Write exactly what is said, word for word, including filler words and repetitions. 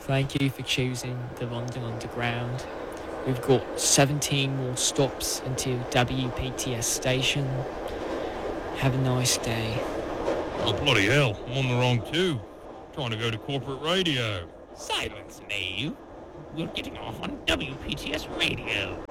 Thank you for choosing the London Underground. We've got seventeen more stops until W P T S station. Have a nice day. Oh, bloody hell, I'm on the wrong tube. Trying to go to corporate radio. Silence, Nave. We're getting off on W P T S radio.